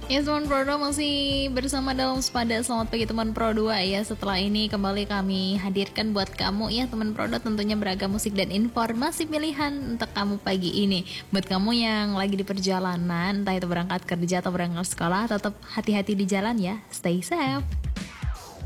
Ya teman Pro 2 masih bersama dalam Sepada. Selamat pagi teman Pro 2 ya. Setelah ini kembali kami hadirkan buat kamu ya teman Pro 2, tentunya beragam musik dan informasi pilihan untuk kamu pagi ini. Buat kamu yang lagi di perjalanan, entah itu berangkat kerja atau berangkat sekolah, tetap hati-hati di jalan ya. Stay safe.